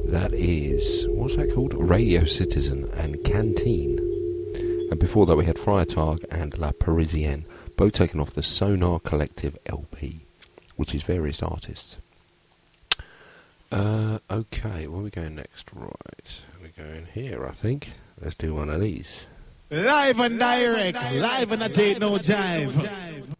That is, what's that called? Radio Citizen and Canteen. And before that we had Friartag and La Parisienne, both taken off the Sonar Collective LP, which is various artists. Okay, where are we going next? Right, we're going here, I think. Let's do one of these. Live and direct, live and I take no jive.